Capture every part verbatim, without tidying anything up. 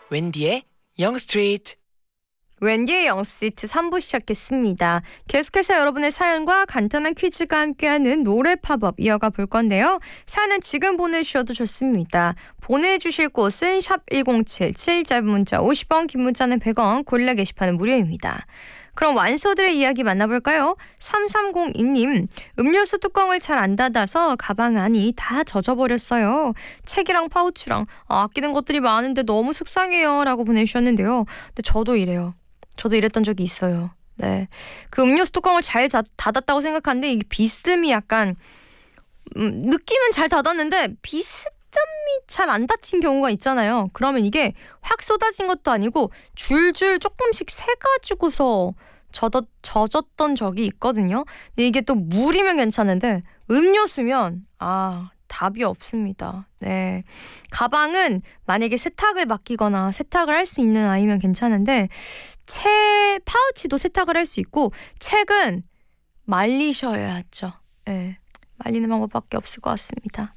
웬디의 영스트리트. 웬디의 영스트리트 삼 부 시작했습니다. 계속해서 여러분의 사연과 간단한 퀴즈가 함께하는 노래 팝업 이어가 볼 건데요. 사연은 지금 보내주셔도 좋습니다. 보내주실 곳은 샵 일공칠칠, 짧은 문자 오십 원, 긴 문자는 백 원, 고릴라 게시판은 무료입니다. 그럼 완소들의 이야기 만나볼까요? 삼삼공이 님, 음료수 뚜껑을 잘 안 닫아서 가방 안이 다 젖어버렸어요. 책이랑 파우치랑 아, 아끼는 것들이 많은데 너무 속상해요 라고 보내주셨는데요. 근데 저도 이래요. 저도 이랬던 적이 있어요. 네, 그 음료수 뚜껑을 잘 자, 닫았다고 생각하는데 이게 비스듬히 약간 음, 느낌은 잘 닫았는데 비스듬히 잘 안 닫힌 경우가 있잖아요. 그러면 이게 확 쏟아진 것도 아니고 줄줄 조금씩 새가지고서 젖었, 젖었던 적이 있거든요. 근데 이게 또 물이면 괜찮은데 음료수면 아 답이 없습니다. 네, 가방은 만약에 세탁을 맡기거나 세탁을 할 수 있는 아이면 괜찮은데 책 파우치도 세탁을 할 수 있고 책은 말리셔야죠. 네, 말리는 방법밖에 없을 것 같습니다.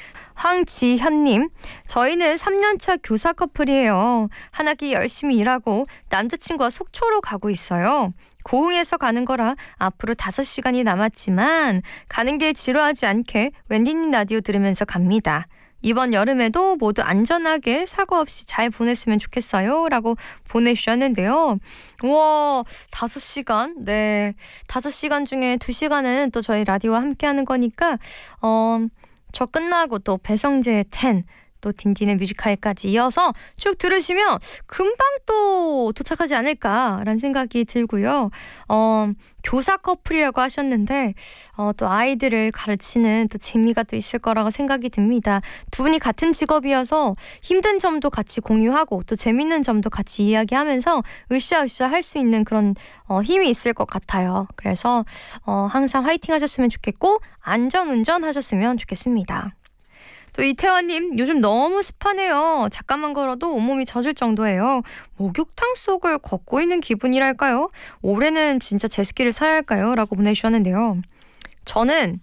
황지현님, 저희는 삼 년차 교사 커플이에요. 한 학기 열심히 일하고 남자친구와 속초로 가고 있어요. 고흥에서 가는 거라 앞으로 다섯 시간이 남았지만 가는 길 지루하지 않게 웬디님 라디오 들으면서 갑니다. 이번 여름에도 모두 안전하게 사고 없이 잘 보냈으면 좋겠어요 라고 보내주셨는데요. 우와, 다섯 시간? 네, 다섯 시간 중에 두 시간은 또 저희 라디오와 함께하는 거니까 어, 저 끝나고 또 배성재의 텐, 또 딘딘의 뮤지컬까지 이어서 쭉 들으시면 금방 또 도착하지 않을까라는 생각이 들고요. 어, 교사 커플이라고 하셨는데 어, 또 아이들을 가르치는 또 재미가 또 있을 거라고 생각이 듭니다. 두 분이 같은 직업이어서 힘든 점도 같이 공유하고 또 재밌는 점도 같이 이야기하면서 으쌰으쌰 할 수 있는 그런 어, 힘이 있을 것 같아요. 그래서 어, 항상 화이팅 하셨으면 좋겠고 안전운전 하셨으면 좋겠습니다. 또 이태원님, 요즘 너무 습하네요. 잠깐만 걸어도 온몸이 젖을 정도예요. 목욕탕 속을 걷고 있는 기분이랄까요? 올해는 진짜 제습기를 사야 할까요? 라고 보내주셨는데요. 저는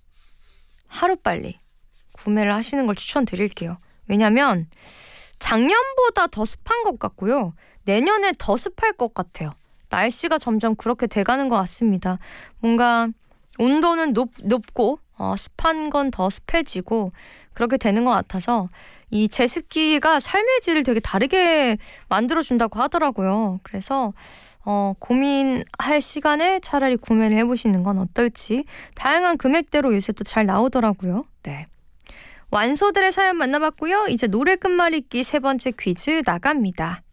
하루빨리 구매를 하시는 걸 추천드릴게요. 왜냐면 작년보다 더 습한 것 같고요. 내년에 더 습할 것 같아요. 날씨가 점점 그렇게 돼가는 것 같습니다. 뭔가 온도는 높, 높고 어, 습한 건 더 습해지고 그렇게 되는 것 같아서 이 제습기가 삶의 질을 되게 다르게 만들어준다고 하더라고요. 그래서 어, 고민할 시간에 차라리 구매를 해보시는 건 어떨지. 다양한 금액대로 요새 또 잘 나오더라고요. 네, 완소들의 사연 만나봤고요. 이제 노래 끝말잇기 세 번째 퀴즈 나갑니다.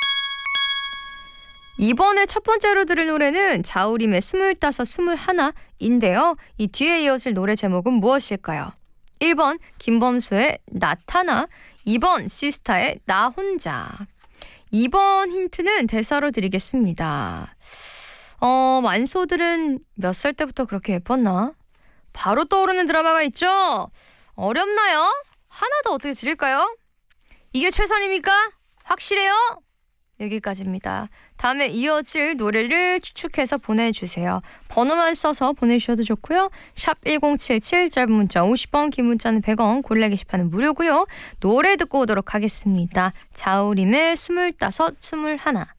이번에 첫 번째로 들을 노래는 자우림의 스물다섯 스물하나인데요. 이 뒤에 이어질 노래 제목은 무엇일까요? 일 번 김범수의 나타나, 이 번 시스타의 나 혼자. 이 번 힌트는 대사로 드리겠습니다. 어, 완소들은 몇 살 때부터 그렇게 예뻤나? 바로 떠오르는 드라마가 있죠? 어렵나요? 하나 더 어떻게 드릴까요? 이게 최선입니까? 확실해요? 여기까지입니다. 다음에 이어질 노래를 추측해서 보내주세요. 번호만 써서 보내주셔도 좋고요. 샵 일공칠칠, 짧은 문자 오십 원, 긴 문자는 백 원, 고릴라 게시판은 무료고요. 노래 듣고 오도록 하겠습니다. 자우림의 스물다섯, 스물하나.